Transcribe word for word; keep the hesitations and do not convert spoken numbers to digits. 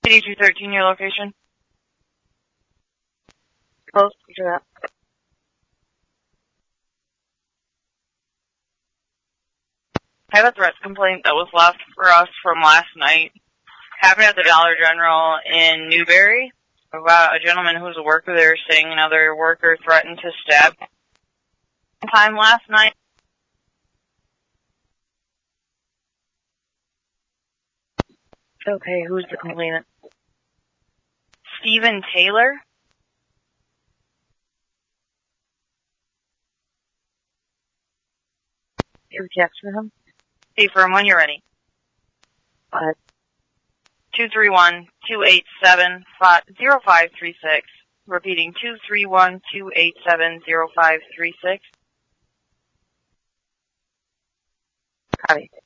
City two thirteen, your location? Close to that. I have a threats complaint that was left for us from last night. Happened at the Dollar General in Newberry about a gentleman who was a worker there saying another worker threatened to stab him time last night. Okay, who's the complainant? Stephen Taylor. You text for him? Stay firm when you're ready. What? two three one, two eight seven, zero five three six. Repeating, two three one, two eight seven, zero five three six. Copy.